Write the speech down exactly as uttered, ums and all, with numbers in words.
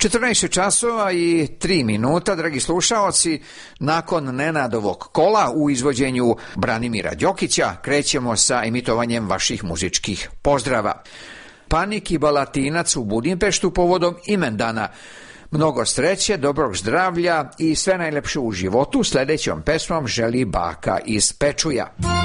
četrnaest časova i tri minuta, dragi slušaoci, nakon Nenadovog kola u izvođenju Branimira Đokića krećemo sa emitovanjem vaših muzičkih pozdrava. Panik i Balatinac u Budimpeštu povodom imendana. Mnogo sreće, dobrog zdravlja i sve najlepše u životu. Sljedećom pesmom želi baka iz Pečuja.